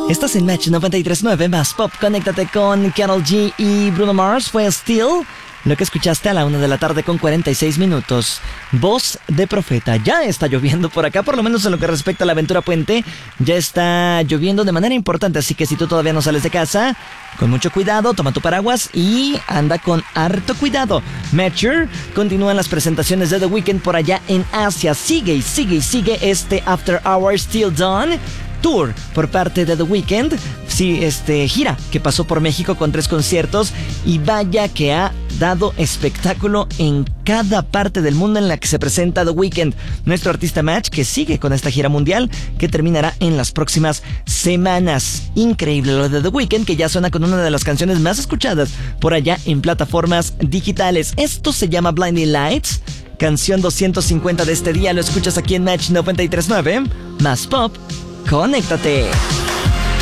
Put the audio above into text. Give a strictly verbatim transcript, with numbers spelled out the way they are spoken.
Estás en Match noventa y tres punto nueve más Pop. Conéctate con Karol G y Bruno Mars. Fue Still lo que escuchaste a la una de la tarde con cuarenta y seis minutos. Voz de profeta. Ya está lloviendo por acá, por lo menos en lo que respecta a la Aventura Puente. Ya está lloviendo de manera importante, así que si tú todavía no sales de casa, con mucho cuidado, toma tu paraguas y anda con harto cuidado. Mature, continúan las presentaciones de The Weeknd por allá en Asia. Sigue y sigue y sigue este After Hours Till Dawn Tour por parte de The Weeknd. Sí, este gira que pasó por México con tres conciertos y vaya que ha dado espectáculo en cada parte del mundo en la que se presenta The Weeknd, nuestro artista Match, que sigue con esta gira mundial que terminará en las próximas semanas. Increíble lo de The Weeknd, que ya suena con una de las canciones más escuchadas por allá en plataformas digitales. Esto se llama Blinding Lights, canción doscientos cincuenta de este día. Lo escuchas aquí en Match noventa y tres punto nueve más Pop. Conéctate.